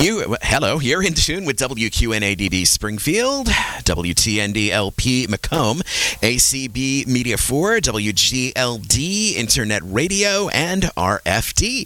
Hello, you're in tune with WQNADB Springfield, WTNDLP Macomb, ACB Media 4, WGLD Internet Radio, and RFD.